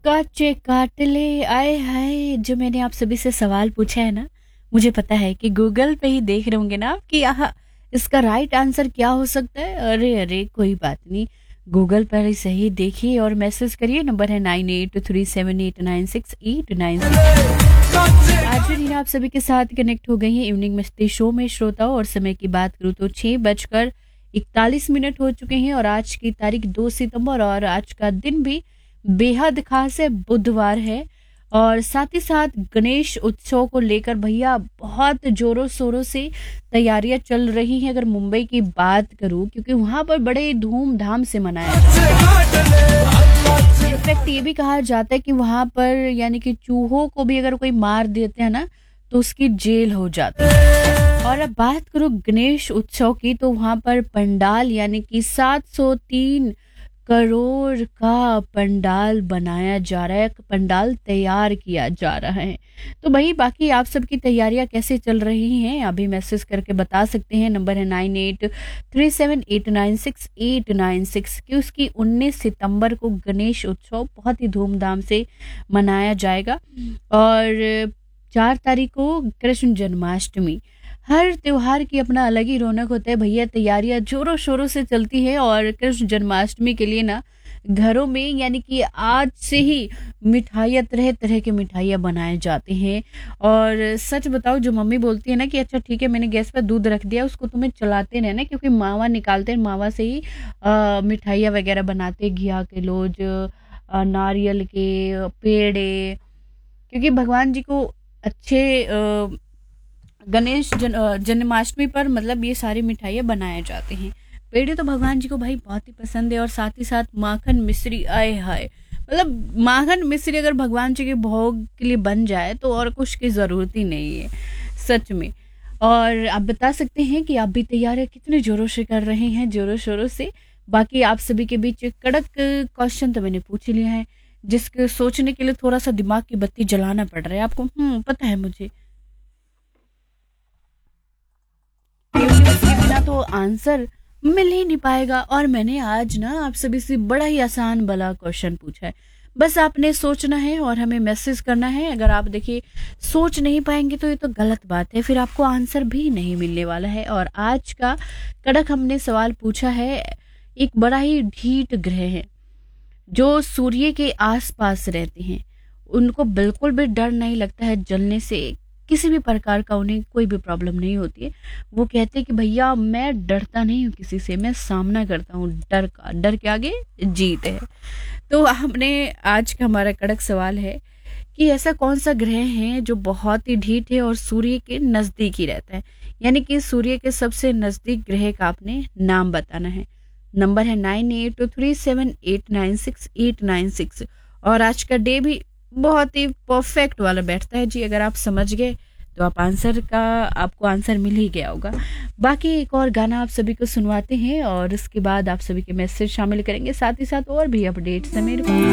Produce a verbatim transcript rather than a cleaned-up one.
काचे काट ले आए हाय। जो मैंने आप सभी से सवाल पूछा है ना, मुझे पता है कि गूगल पे ही देख रहे होंगे ना आप कि आह इसका राइट आंसर क्या हो सकता है। अरे अरे कोई बात नहीं, गूगल पर ही सही देखिए और मैसेज करिए। नंबर है nine eight three seven eight nine six eight nine six. आज रीना आप सभी के साथ कनेक्ट हो गई है इवनिंग मस्ती शो में श्रोताओं। और समय की बात करूँ तो छह बजकर इकतालीस मिनट हो चुके हैं और आज की तारीख दो सितंबर और आज का दिन भी बेहद खास है, बुधवार है। और साथ ही साथ गणेश उत्सव को लेकर भैया बहुत जोरों शोरों से तैयारियां चल रही हैं। अगर मुंबई की बात करूं, क्योंकि वहां पर बड़े धूमधाम से मनाया जाता है। इनफैक्ट ये भी कहा जाता है कि वहां पर यानी कि चूहों को भी अगर कोई मार देते हैं ना तो उसकी जेल हो जाती है। और अब बात करूं गणेश उत्सव की, तो वहां पर पंडाल यानी कि सात सौ तीन करोड़ का पंडाल बनाया जा रहा है, पंडाल तैयार किया जा रहा है। तो भाई बाकी आप सबकी तैयारियां कैसे चल रही हैं, अभी मैसेज करके बता सकते हैं। नंबर है nine eight three seven eight nine six eight nine six की उसकी उन्नीस सितंबर को गणेश उत्सव बहुत ही धूमधाम से मनाया जाएगा। और चार तारीख को कृष्ण जन्माष्टमी। हर त्योहार की अपना अलग ही रौनक होता है भैया, तैयारियां जोरों शोरों से चलती है। और कृष्ण जन्माष्टमी के लिए ना घरों में यानी कि आज से ही मिठाइयाँ, तरह तरह की मिठाइयाँ बनाए जाते हैं। और सच बताओ, जो मम्मी बोलती है ना कि अच्छा ठीक है मैंने गैस पर दूध रख दिया, उसको तुम्हें चलाते रहना, क्योंकि मावा निकालते हैं, मावा से ही मिठाइयाँ वगैरह बनाते, घिया के लोज, आ, नारियल के पेड़े, क्योंकि भगवान जी को अच्छे आ, गणेश जन, जन्माष्टमी पर मतलब ये सारी मिठाइयाँ बनाए जाते हैं। पेड़े तो भगवान जी को भाई बहुत ही पसंद है। और साथ ही साथ माखन मिश्री, आए हाय, मतलब माखन मिश्री अगर भगवान जी के भोग के लिए बन जाए तो और कुछ की ज़रूरत ही नहीं है सच में। और आप बता सकते हैं कि आप भी तैयारियां कितने जोरों से कर रहे हैं, जोरों शोरों से। बाकी आप सभी के बीच कड़क क्वेश्चन तो मैंने पूछ लिया है, जिसके सोचने के लिए थोड़ा सा दिमाग की बत्ती जलाना पड़ रहा है आपको। हम्म पता है मुझे, इसके बिना तो आंसर मिल ही नहीं पाएगा। और मैंने आज ना आप सभी से बड़ा ही आसान वाला क्वेश्चन पूछा है, बस आपने सोचना है और हमें मैसेज करना है। अगर आप देखिए सोच नहीं पाएंगे तो ये तो गलत बात है, फिर आपको आंसर भी नहीं मिलने वाला है। और आज का कड़क हमने सवाल पूछा है, एक बड़ा ही ढीठ ग्रह है जो सूर्य के आसपास रहते हैं, उनको बिल्कुल भी डर नहीं लगता है जलने से, किसी भी प्रकार का उन्हें कोई भी प्रॉब्लम नहीं होती है। वो कहते हैं कि भैया मैं डरता नहीं हूँ किसी से, मैं सामना करता हूँ डर का, डर के आगे जीत है। तो हमने आज का हमारा कड़क सवाल है कि ऐसा कौन सा ग्रह है जो बहुत ही ढीठ है और सूर्य के नजदीक ही रहता है, यानी कि सूर्य के सबसे नजदीक ग्रह का आपने नाम बताना है। नंबर है nine eight three seven eight nine six eight nine six. और आज का डे भी बहुत ही परफेक्ट वाला बैठता है जी। अगर आप समझ गए तो आप आंसर का आपको आंसर मिल ही गया होगा। बाकी एक और गाना आप सभी को सुनवाते हैं और उसके बाद आप सभी के मैसेज शामिल करेंगे, साथ ही साथ और भी अपडेट्स है मेरे पास।